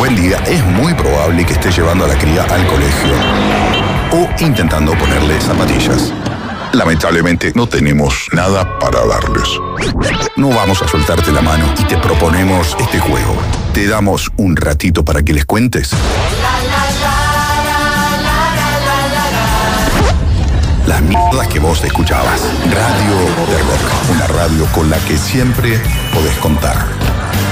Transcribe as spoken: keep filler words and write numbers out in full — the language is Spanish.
buen día es muy probable que esté llevando a la cría al colegio o intentando ponerle zapatillas. Lamentablemente no tenemos nada para darles. No vamos a soltarte la mano y te proponemos este juego. Te damos un ratito para que les cuentes las mierdas que vos escuchabas. Radio de Rock, una radio con la que siempre podés contar.